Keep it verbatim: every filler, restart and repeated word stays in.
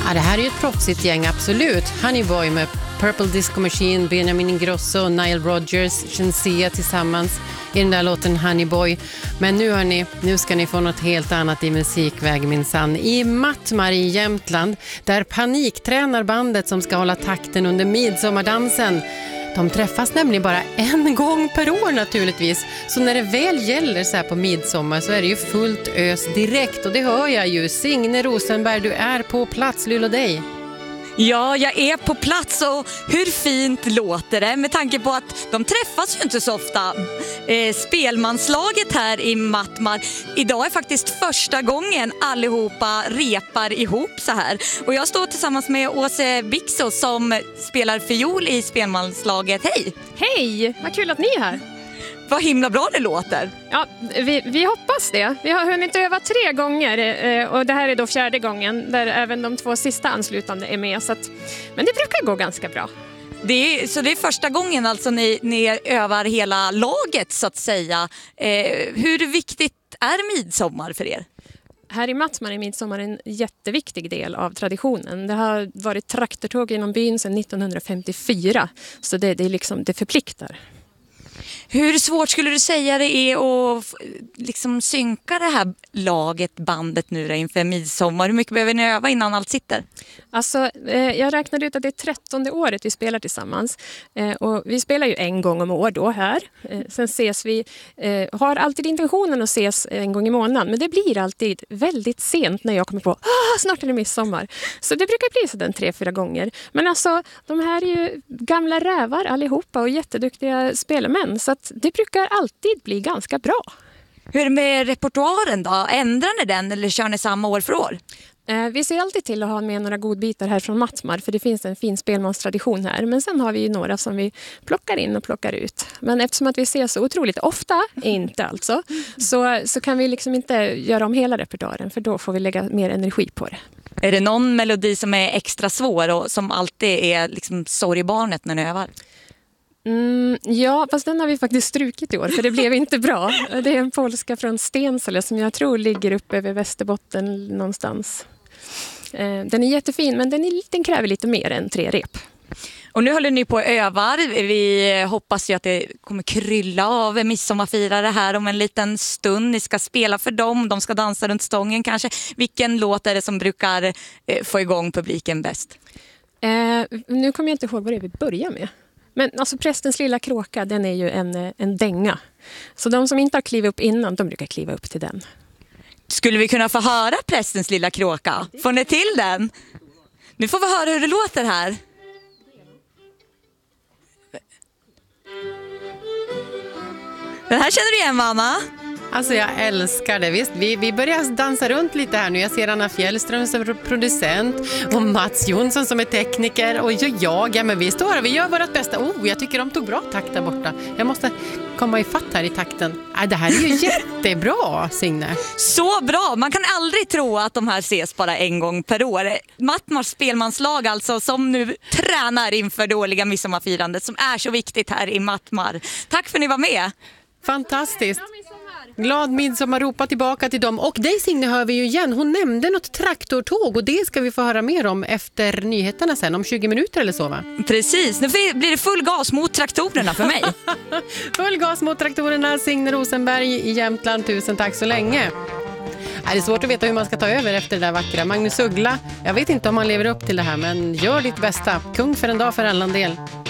Ja, det här är ju ett proffsigt gäng, absolut. Honeyboy med Purple Disco Machine, Benjamin Ingrosso, Nile Rodgers, Shenseea tillsammans i den där låten Honeyboy. Men nu hörni, nu ska ni få något helt annat i musikväg minsann. I Mattmar i Jämtland, där paniktränar bandet som ska hålla takten under midsommardansen. De träffas nämligen bara en gång per år naturligtvis. Så när det väl gäller så här på midsommar så är det ju fullt ös direkt. Och det hör jag ju. Signe Rosenberg, du är på plats, Luleå dig. Ja, jag är på plats och hur fint låter det med tanke på att de träffas ju inte så ofta. Eh, spelmanslaget här i Mattmar. Idag är faktiskt första gången allihopa repar ihop så här. Och jag står tillsammans med Åse Bixo som spelar fiol i spelmanslaget. Hej! Hej, vad kul att ni är här. Vad himla bra det låter. Ja, vi, vi hoppas det. Vi har hunnit öva tre gånger eh, och det här är då fjärde gången där även de två sista anslutande är med. Så att, men det brukar gå ganska bra. Det är, så det är första gången alltså ni, ni övar hela laget så att säga. Eh, hur viktigt är midsommar för er? Här i Mattmar är midsommar en jätteviktig del av traditionen. Det har varit traktortåg genom byn sedan nittonhundrafemtiofyra så det, det, är liksom, det förpliktar. Hur svårt skulle du säga det är att liksom synka det här laget, bandet nu inför midsommar? Hur mycket behöver ni öva innan allt sitter? Alltså, eh, jag räknade ut att det är trettonde året vi spelar tillsammans. Eh, och vi spelar ju en gång om år då här. Eh, sen ses vi, eh, har alltid intentionen att ses en gång i månaden. Men det blir alltid väldigt sent när jag kommer på, ah, snart är det midsommar. Så det brukar bli sådär tre, fyra gånger. Men alltså, de här är ju gamla rävar allihopa och jätteduktiga spelarmän. Så att det brukar alltid bli ganska bra. Hur är det med repertoaren då? Ändrar ni den eller kör ni samma år för år? Eh, vi ser alltid till att ha med några godbitar här från Mattmar för det finns en fin spelmanstradition här. Men sen har vi ju några som vi plockar in och plockar ut. Men eftersom att vi ser så otroligt ofta, inte alltså, så, så kan vi liksom inte göra om hela repertoaren för då får vi lägga mer energi på det. Är det någon melodi som är extra svår och som alltid är liksom sorgbarnet när ni övar? Mm, ja, fast den har vi faktiskt strukit i år för det blev inte bra. Det är en polska från Stensele som jag tror ligger uppe över Västerbotten någonstans. Eh, den är jättefin men den, är, den kräver lite mer än tre rep. Och nu håller ni på att öva. Vi hoppas ju att det kommer krylla av midsommarfirare här om en liten stund. Ni ska spela för dem, de ska dansa runt stången kanske. Vilken låt är det som brukar eh, få igång publiken bäst? Eh, nu kommer jag inte ihåg vad det är vi börjar med. Men alltså Prästens lilla kråka, den är ju en, en dänga. Så de som inte har klivit upp innan, de brukar kliva upp till den. Skulle vi kunna få höra Prästens lilla kråka? Får ni till den? Nu får vi höra hur det låter här. Den här känner du igen, Anna? Alltså jag älskar det, visst. Vi, vi börjar dansa runt lite här nu. Jag ser Anna Fjällström som producent och Mats Jonsson som är tekniker och jag, ja men vi står här, vi gör vårt bästa. Oh, jag tycker de tog bra takt där borta. Jag måste komma i fatt här i takten. Äh, det här är ju jättebra, Signe. Så bra, man kan aldrig tro att de här ses bara en gång per år. Mattmars spelmanslag alltså som nu tränar inför det årliga midsommarfirandet som är så viktigt här i Mattmar. Tack för att ni var med. Fantastiskt. Glad midsommar, ropa tillbaka till dem. Och dig Signe hör vi ju igen. Hon nämnde något traktortåg och det ska vi få höra mer om efter nyheterna sen om tjugo minuter eller så va? Precis, nu blir det full gas mot traktorerna för mig. Full gas mot traktorerna, Signe Rosenberg i Jämtland. Tusen tack så länge. Det är svårt att veta hur man ska ta över efter det där vackra. Magnus Uggla, jag vet inte om han lever upp till det här men gör ditt bästa. Kung för en dag för allan del.